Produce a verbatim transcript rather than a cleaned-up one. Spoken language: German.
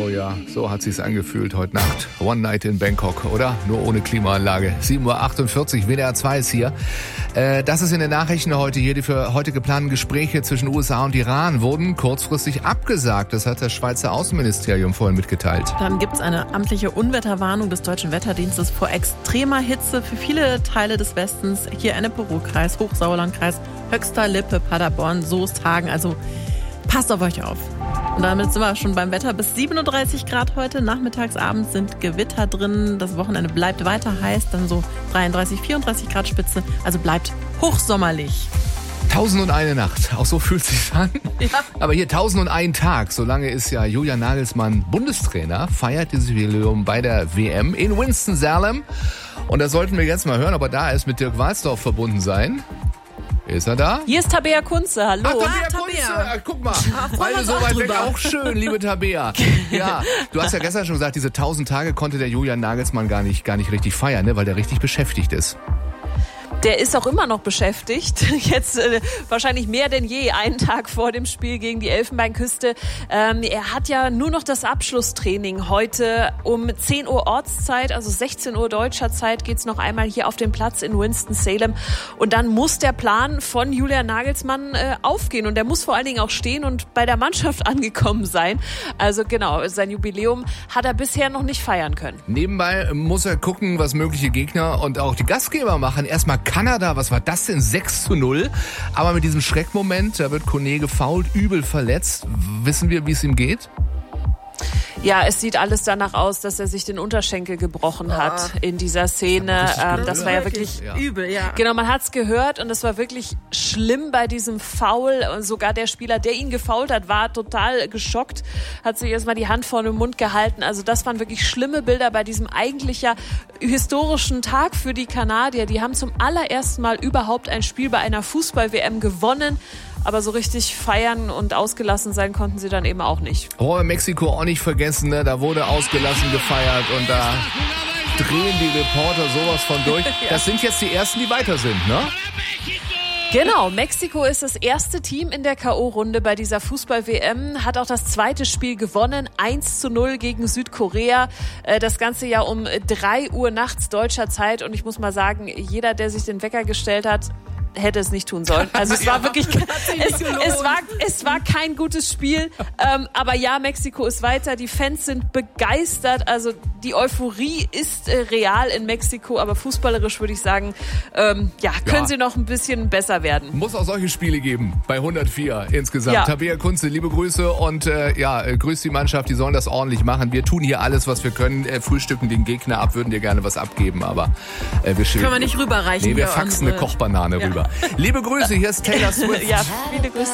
ja, so hat sich's angefühlt heute Nacht. One Night in Bangkok, oder? Nur ohne Klimaanlage. sieben Uhr achtundvierzig, W D R zwei ist hier. Äh, das ist in den Nachrichten heute hier. Die für heute geplanten Gespräche zwischen U S A und Iran wurden kurzfristig abgesagt. Das hat das Schweizer Außenministerium vorhin mitgeteilt. Dann gibt's eine amtliche Unwetterwarnung des Deutschen Wetterdienstes vor extremer Hitze für viele Teile des Westens. Hier Ennepe-Ruhr-Kreis, Hochsauerlandkreis, Höxter, Lippe, Paderborn, Soest, Hagen. Also passt auf euch auf. Und damit sind wir schon beim Wetter. Bis siebenunddreißig Grad heute. Nachmittags, abends sind Gewitter drin. Das Wochenende bleibt weiter heiß. Dann so dreiunddreißig, vierunddreißig Grad Spitze. Also bleibt hochsommerlich. Tausend und eine Nacht. Auch so fühlt sich's an. Ja. Aber hier tausend und ein Tag. Solange ist ja Julian Nagelsmann Bundestrainer. Feiert dieses Jubiläum bei der W M in Winston-Salem. Und da sollten wir jetzt mal hören, ob er da ist, mit Dirk Walsdorf verbunden sein. Ist er da? Hier ist Tabea Kunze, hallo. Ach, Tabea ah, Kunze, Tabea. guck mal, Ah, beide so weit weg, auch schön, liebe Tabea. Ja, du hast ja gestern schon gesagt, diese tausend Tage konnte der Julian Nagelsmann gar nicht, gar nicht richtig feiern, ne, weil der richtig beschäftigt ist. Der ist auch immer noch beschäftigt. Jetzt äh, wahrscheinlich mehr denn je, einen Tag vor dem Spiel gegen die Elfenbeinküste. Ähm, er hat ja nur noch das Abschlusstraining heute um zehn Uhr Ortszeit, also sechzehn Uhr deutscher Zeit, geht's noch einmal hier auf dem Platz in Winston-Salem. Und dann muss der Plan von Julian Nagelsmann äh, aufgehen. Und der muss vor allen Dingen auch stehen und bei der Mannschaft angekommen sein. Also genau, sein Jubiläum hat er bisher noch nicht feiern können. Nebenbei muss er gucken, was mögliche Gegner und auch die Gastgeber machen. Erstmal Kanada, was war das denn? sechs zu null. Aber mit diesem Schreckmoment, da wird Kone gefoult, übel verletzt. Wissen wir, wie es ihm geht? Ja, es sieht alles danach aus, dass er sich den Unterschenkel gebrochen hat in dieser Szene. Ähm, das war ja wirklich ja. übel, ja. Genau, man hat's gehört und es war wirklich schlimm bei diesem Foul. Und sogar der Spieler, der ihn gefoult hat, war total geschockt, hat sich erstmal die Hand vor den Mund gehalten. Also das waren wirklich schlimme Bilder bei diesem eigentlich ja historischen Tag für die Kanadier. Die haben zum allerersten Mal überhaupt ein Spiel bei einer Fußball-W M gewonnen. Aber so richtig feiern und ausgelassen sein konnten sie dann eben auch nicht. Oh, Mexiko auch nicht vergessen, ne? Da wurde ausgelassen gefeiert und da drehen die Reporter sowas von durch. Das sind jetzt die Ersten, die weiter sind, ne? Genau, Mexiko ist das erste Team in der K O-Runde bei dieser Fußball-W M, hat auch das zweite Spiel gewonnen, eins zu null gegen Südkorea. Das Ganze ja um drei Uhr nachts deutscher Zeit und ich muss mal sagen, jeder, der sich den Wecker gestellt hat, hätte es nicht tun sollen. Also es war ja, wirklich, es, es, war, es war kein gutes Spiel. Ähm, aber ja, Mexiko ist weiter. Die Fans sind begeistert. Also die Euphorie ist äh, real in Mexiko. Aber fußballerisch würde ich sagen, ähm, ja, können ja. sie noch ein bisschen besser werden. Muss auch solche Spiele geben bei hundertvier insgesamt. Ja. Tabea Kunze, liebe Grüße und äh, ja, äh, grüß die Mannschaft. Die sollen das ordentlich machen. Wir tun hier alles, was wir können. Äh, frühstücken den Gegner ab, würden dir gerne was abgeben. Aber äh, wir können wir nicht rüberreichen. Nee, wir faxen eine Kochbanane ja. rüber. Liebe Grüße, hier ist Taylor Swift. Ja, viele Grüße.